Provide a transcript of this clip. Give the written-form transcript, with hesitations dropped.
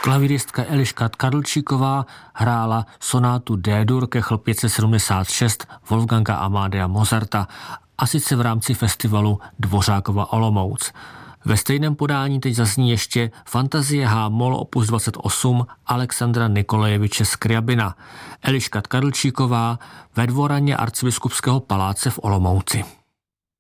Klavíristka Eliška Kadlčíková hrála sonátu D-dur ke chl 576 Wolfganga Amadea Mozarta, a sice v rámci festivalu Dvořákova Olomouc. Ve stejném podání teď zazní ještě Fantazie H-moll opus 28 Alexandra Nikolajeviče Skriabina. Eliška Kadlčíková ve dvoraně Arcibiskupského paláce v Olomouci.